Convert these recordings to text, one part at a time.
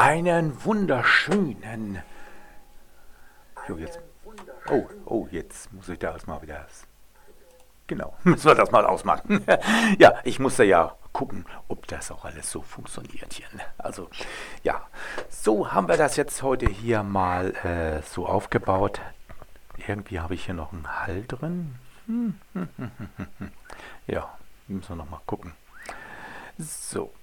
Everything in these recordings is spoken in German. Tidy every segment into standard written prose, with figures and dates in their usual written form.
Einen wunderschönen. Jo, jetzt. Oh, jetzt muss ich da erstmal wieder. Genau, müssen wir das mal ausmachen. Ja, ich musste ja gucken, ob das auch alles so funktioniert hier. Also, ja, so haben wir das jetzt heute hier mal so aufgebaut. Irgendwie habe ich hier noch einen Hall drin. Ja, müssen wir noch mal gucken. So.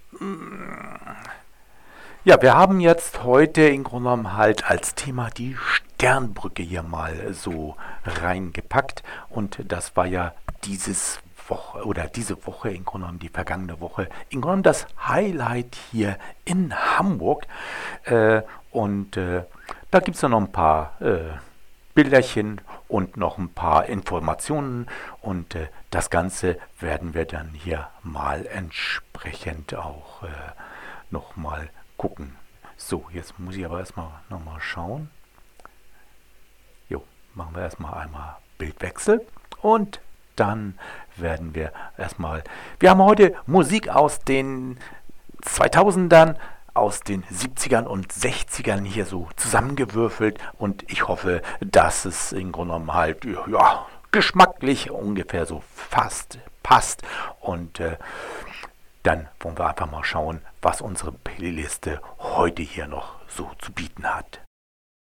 Ja, wir haben jetzt heute im Grunde genommen halt als Thema die Sternbrücke hier mal so reingepackt. Und das war ja dieses Woche oder diese Woche, im Grunde genommen die vergangene Woche, im Grunde genommen das Highlight hier in Hamburg. Und da gibt es dann noch ein paar Bilderchen und noch ein paar Informationen. Und das Ganze werden wir dann hier mal entsprechend auch nochmal gucken. So, jetzt muss ich aber erstmal nochmal schauen. Jo, machen wir erstmal einmal Bildwechsel und dann werden wir erstmal. Wir haben heute Musik aus den 2000ern, aus den 70ern und 60ern hier so zusammengewürfelt und ich hoffe, dass es im Grunde genommen halt ja, geschmacklich ungefähr so fast passt und dann wollen wir einfach mal schauen, was unsere Playliste heute hier noch so zu bieten hat.